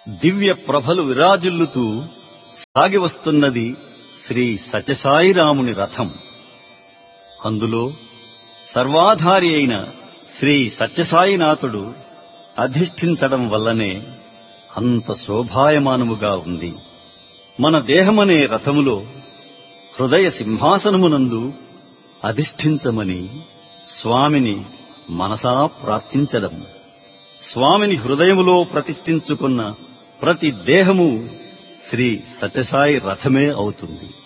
దివ్య ప్రభలు విరాజిల్లుతూ సాగి వస్తున్నది శ్రీ సత్యసాయిరాముని రథం. అందులో సర్వాధారి అయిన శ్రీ సత్యసాయినాథుడు అధిష్ఠించడం వల్లనే అంత శోభాయమానముగా ఉంది. మన దేహమనే రథములో హృదయ సింహాసనమునందు అధిష్ఠించమని స్వామిని మనసా ప్రార్థించడం. స్వామిని హృదయములో ప్రతిష్ఠించుకున్న ప్రతి దేహము శ్రీ సత్యసాయి రథమే అవుతుంది.